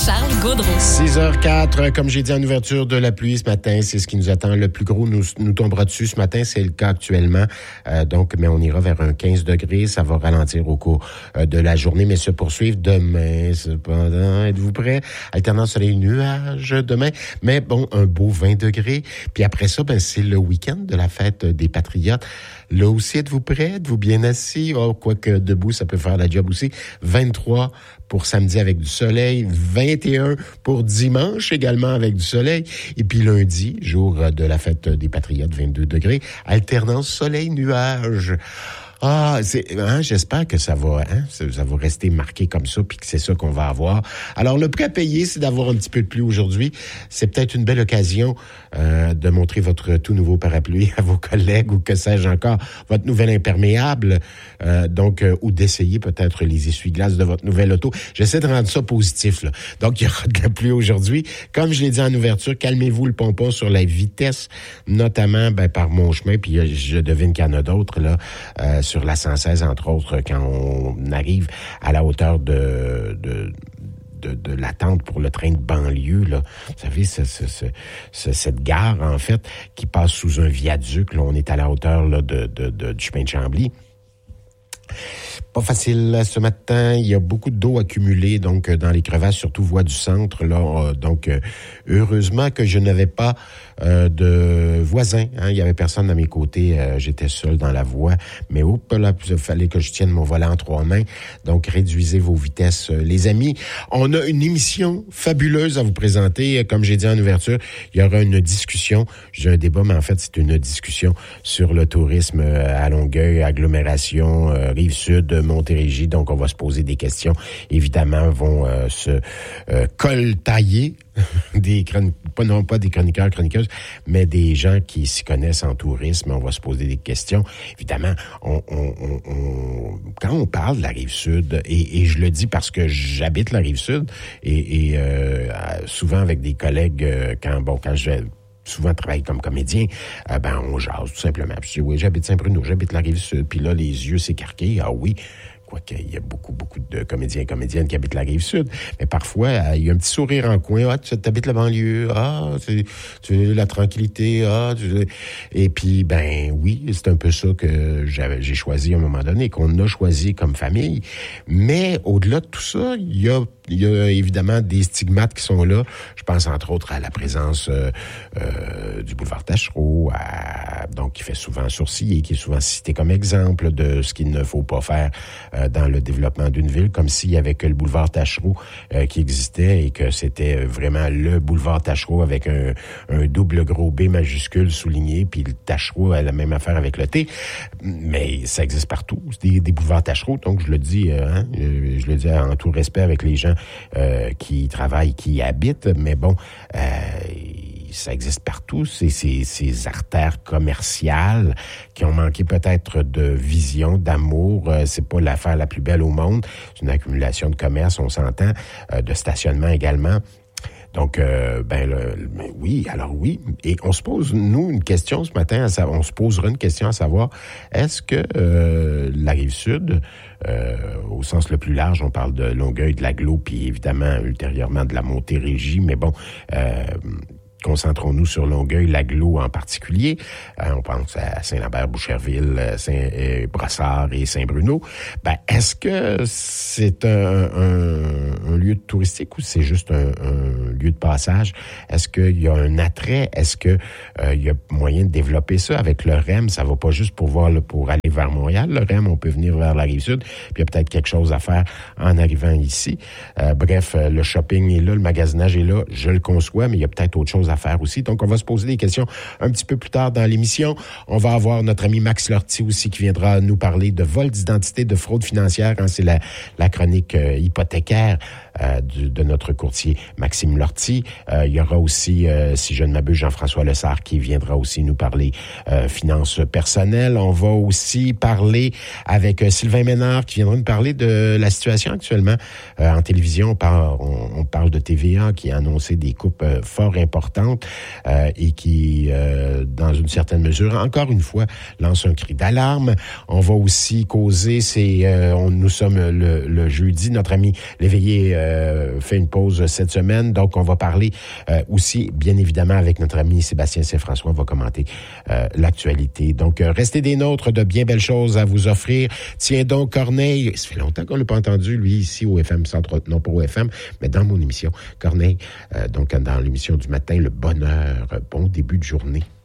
Charles Gaudreau. 6h04, comme j'ai dit en ouverture, de la pluie ce matin, c'est ce qui nous attend. Le plus gros nous tombera dessus ce matin, c'est le cas actuellement. Mais on ira vers un 15 degrés. Ça va ralentir au cours de la journée, mais se poursuivre demain. Cependant, êtes-vous prêts? Alternance soleil-nuage demain. Mais bon, un beau 20 degrés. Puis après ça, c'est le week-end de la fête des Patriotes. Là aussi, êtes-vous prêts? Êtes-vous bien assis? Oh, quoique debout, ça peut faire la job aussi. 23 pour samedi avec du soleil, 21 pour dimanche également avec du soleil, et puis lundi, jour de la fête des Patriotes, 22 degrés, alternance soleil-nuage. J'espère que ça va rester marqué comme ça, puis que c'est ça qu'on va avoir. Alors, le prix à payer, c'est d'avoir un petit peu de pluie aujourd'hui. C'est peut-être une belle occasion de montrer votre tout nouveau parapluie à vos collègues ou que sais-je encore, votre nouvelle imperméable, ou d'essayer peut-être les essuie-glaces de votre nouvelle auto. J'essaie de rendre ça positif, là. Donc, il y aura de la pluie aujourd'hui. Comme je l'ai dit en ouverture, calmez-vous le pompon sur la vitesse, notamment par mon chemin, puis je devine qu'il y en a d'autres, là, sur la 116, entre autres, quand on arrive à la hauteur de l'attente pour le train de banlieue, là. Vous savez, cette gare, en fait, qui passe sous un viaduc, là, on est à la hauteur là, du chemin de Chambly. Pas facile ce matin. Il y a beaucoup d'eau accumulée donc dans les crevasses, surtout voie du centre. Là, heureusement que je n'avais pas de voisins. Il y avait personne à mes côtés. J'étais seul dans la voie. Mais il fallait que je tienne mon volant en 3 mains. Donc, réduisez vos vitesses, les amis. On a une émission fabuleuse à vous présenter. Comme j'ai dit en ouverture, il y aura une discussion. J'ai un débat, mais en fait, c'est une discussion sur le tourisme à Longueuil, agglomération, Rive-Sud, Montérégie. Donc, on va se poser des questions. Évidemment, vont se coltailler pas des chroniqueurs, chroniqueuses, mais des gens qui s'y connaissent en tourisme. On va se poser des questions. Évidemment, quand on parle de la Rive-Sud, et je le dis parce que j'habite la Rive-Sud, et souvent avec des collègues, quand je souvent travaille comme comédien, on jase tout simplement. Puis je dis, oui, j'habite Saint-Bruno, j'habite la Rive-Sud. Puis là, les yeux s'écarquillent. Ah oui, quoique il y a beaucoup de comédiens et comédiennes qui habitent la Rive-Sud. Mais parfois, il y a un petit sourire en coin. Ah, tu habites la banlieue. Ah, tu la tranquillité. Et puis, oui, c'est un peu ça que j'ai choisi à un moment donné, qu'on a choisi comme famille. Mais au-delà de tout ça, il y a évidemment des stigmates qui sont là. Je pense entre autres à la présence du boulevard Taschereau, donc qui fait souvent sourciller, qui est souvent cité comme exemple de ce qu'il ne faut pas faire dans le développement d'une ville, comme s'il y avait que le boulevard Taschereau qui existait et que c'était vraiment le boulevard Taschereau avec un double gros B majuscule souligné, puis le Taschereau a la même affaire avec le T. Mais ça existe partout, des boulevards Taschereau, donc je le dis en tout respect avec les gens qui travaillent, qui y habitent, mais bon, ça existe partout, ces artères commerciales qui ont manqué peut-être de vision, d'amour. C'est pas l'affaire la plus belle au monde. C'est une accumulation de commerce, on s'entend, de stationnement également. Donc, oui. Et on se pose, nous, une question ce matin, on se posera une question à savoir, est-ce que la Rive-Sud, au sens le plus large, on parle de Longueuil, de l'Agglo, puis évidemment, ultérieurement, de la Montérégie, mais bon, concentrons-nous sur Longueuil, l'Agglo en particulier. On pense à Saint-Lambert, Boucherville, Brossard et Saint-Bruno. Est-ce que c'est un lieu touristique ou c'est juste un lieu de passage? Est-ce qu'il y a un attrait? Est-ce que il y a moyen de développer ça avec le REM? Ça va pas juste pour aller vers Montréal. Le REM, on peut venir vers la Rive-Sud, puis il y a peut-être quelque chose à faire en arrivant ici. Bref, le shopping est là, le magasinage est là, je le conçois, mais il y a peut-être autre chose à faire aussi. Donc, on va se poser des questions un petit peu plus tard dans l'émission. On va avoir notre ami Max Lortie aussi qui viendra nous parler de vol d'identité, de fraude financière. C'est la chronique hypothécaire de notre courtier Maxime Lortie. Il y aura aussi, si je ne m'abuse, Jean-François Lessard qui viendra aussi nous parler finances personnelles. On va aussi parler avec Sylvain Ménard qui viendra nous parler de la situation actuellement en télévision. On parle de TVA qui a annoncé des coupes fort importantes importante et qui, dans une certaine mesure, encore une fois, lance un cri d'alarme. On va aussi causer, nous sommes le jeudi, notre ami Léveillé fait une pause cette semaine, donc on va parler aussi, bien évidemment, avec notre ami Sébastien Saint-François, on va commenter l'actualité. Donc, restez des nôtres, de bien belles choses à vous offrir. Tiens donc, Corneille, ça fait longtemps qu'on l'a pas entendu, lui, ici au FM 103, non pas au FM, mais dans mon émission. Corneille, donc dans l'émission du matin, le bonheur, bon début de journée.